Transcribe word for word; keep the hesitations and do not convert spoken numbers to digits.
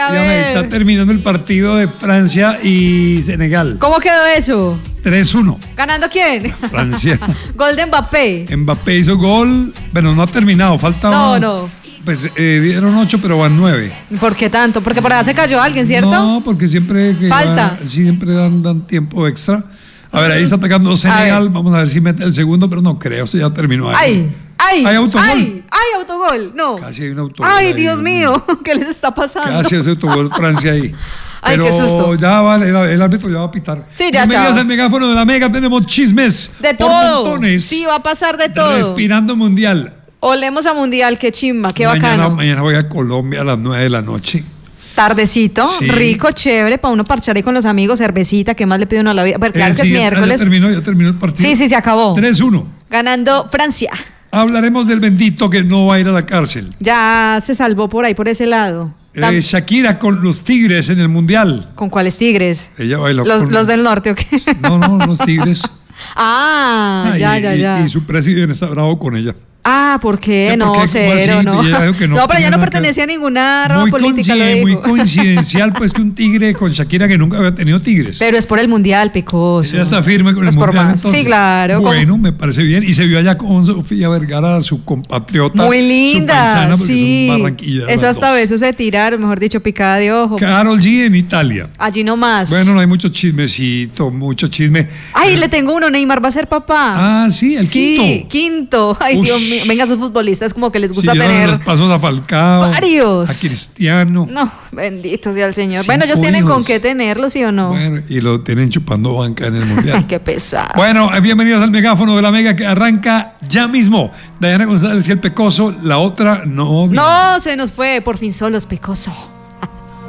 A Diana, ver. está terminando el partido de Francia y Senegal. ¿Cómo quedó eso? tres uno. ¿Ganando quién? Francia. Gol de Mbappé. Mbappé hizo gol. Bueno, no ha terminado. Falta. No, no. Pues eh, dieron ocho, pero van nueve. ¿Por qué tanto? Porque por allá se cayó alguien, ¿cierto? No, porque siempre. que Falta. va- siempre dan, dan tiempo extra. A ver, ahí está atacando Senegal. ver. Vamos a ver si mete el segundo, pero no creo. Se ya terminó ahí. ¡Ay! ¡Ay! ¿Hay autogol? ¡Ay! ¡Ay, autogol! No. Casi hay un autogol. ¡Ay, ahí, Dios mío! ¿Qué les está pasando? Casi hace autogol Francia ahí. Ay, Pero qué susto. ya vale, el, el árbitro ya va a pitar. Sí, ya, Bienvenidos chao. al megáfono de la Mega. Tenemos chismes. De por todo. montones. Sí, va a pasar de todo. Respirando Mundial. Olemos a Mundial, qué chimba, qué mañana, bacano. Mañana voy a Colombia a las nueve de la noche. Tardecito, Sí. rico, chévere, para uno parchar ahí con los amigos, cervecita, ¿qué más le pide uno a la vida? Pero claro Eh, que es sí, ya- miércoles. Ya terminó, ya terminó el partido. Sí, sí, se acabó. tres uno. Ganando Francia. Hablaremos del bendito que no va a ir a la cárcel. Ya se salvó por ahí, por ese lado. Tam- Eh, Shakira con los Tigres en el Mundial. ¿Con cuáles tigres? Ella bailó Los, con- los del norte, ¿o qué? No, no, los Tigres. Ah, Ah, ya, y, ya, y- ya. Y su presidente está bravo con ella. Ah, ¿por qué? ¿Qué, No, por qué? ¿Cómo cero, así? no. Y ella dijo que no No, pero tenía ya no nada que- pertenecía a ninguna rama Muy, política, lo coincide- muy digo. coincidencial, pues, que un tigre con Shakira que nunca había tenido tigres. Pero es por el mundial, pecoso. Ella está firme con No el es por mundial. más. entonces. Sí, claro. como- Bueno, me parece bien. Y se vio allá con Sofía Vergara, su compatriota. Muy su linda, paisana, porque sí. son barranquilleras Eso las hasta dos. besos se tiraron, mejor dicho, picada de ojo. Karol G en Italia. Allí nomás. Bueno, no hay mucho chismecito, mucho chisme. Ay, le tengo uno, Neymar va a ser papá. Ah, sí, el sí, quinto. quinto. Ay, Ush. Dios mío. Venga, sus futbolistas como que les gusta Siguieron tener. los pasos a Falcao. varios. A Cristiano. No, bendito sea el Señor. Cinco Bueno, ellos tienen hijos. con qué tenerlo, ¿sí o no? Bueno, y lo tienen chupando banca en el Ay, mundial. qué pesado. Bueno, eh, bienvenidos al megáfono de la Mega que arranca ya mismo. Diana González y el Pecoso, la otra no. No, se nos fue, por fin solos, pecoso.